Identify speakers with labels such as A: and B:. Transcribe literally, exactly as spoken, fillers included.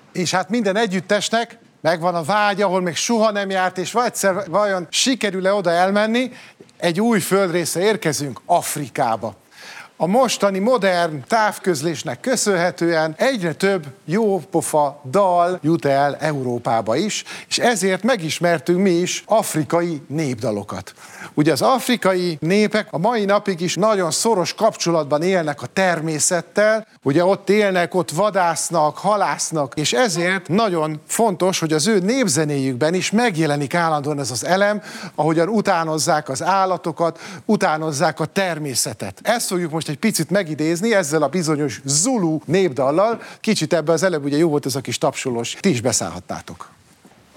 A: És hát minden együttesnek megvan a vágy, ahol még soha nem járt, és egyszer vajon sikerül-e oda elmenni, egy új földrészre érkezünk, Afrikába. A mostani modern távközlésnek köszönhetően egyre több jópofa dal jut el Európába is, és ezért megismertünk mi is afrikai népdalokat. Ugye az afrikai népek a mai napig is nagyon szoros kapcsolatban élnek a természettel, ugye ott élnek, ott vadásznak, halásznak, és ezért nagyon fontos, hogy az ő népzenéjükben is megjelenik állandóan ez az elem, ahogyan utánozzák az állatokat, utánozzák a természetet. Ezt fogjuk most egy picit megidézni ezzel a bizonyos Zulu népdallal. Kicsit ebbe az előbb ugye jó volt ez a kis tapsolós, ti is beszállhatnátok.